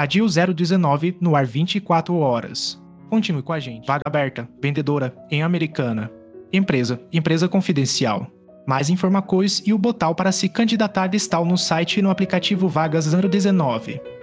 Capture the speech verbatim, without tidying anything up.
Adil zero dezenove no ar vinte e quatro horas. Continue com a gente. Vaga aberta. Vendedora em Americana. Empresa. Empresa confidencial. Mais informações e o botão para se candidatar está no site e no aplicativo Vagas zero dezenove.